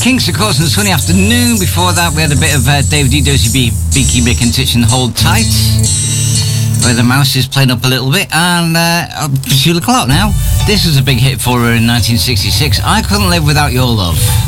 Kinks, of course, on a sunny afternoon. Before that, we had a bit of David D. Dozy B, Beaky, Mick and Titch and Hold Tight, where the mouse is playing up a little bit. And Sheila Clark now. This was a big hit for her in 1966. I Couldn't Live Without Your Love.